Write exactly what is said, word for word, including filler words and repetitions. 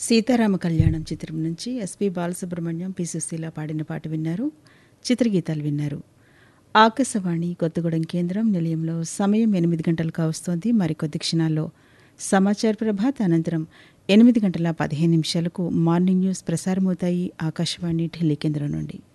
సీతారామ కళ్యాణం చిత్రం నుంచి ఎస్పి బాలసుబ్రహ్మణ్యం, పి సుశీల పాడిన పాట విన్నారు. చిత్రగీతాలు విన్నారు. ఆకాశవాణి కొత్తగూడెం కేంద్రం నిలయంలో సమయం ఎనిమిది గంటలు కావస్తోంది. మరికొద్ది క్షణాల్లో సమాచార ప్రభాత్ అనంతరం ఎనిమిది గంటల పదిహేను నిమిషాలకు మార్నింగ్ న్యూస్ ప్రసారమవుతాయి. ఆకాశవాణి ఢిల్లీ కేంద్రం నుండి.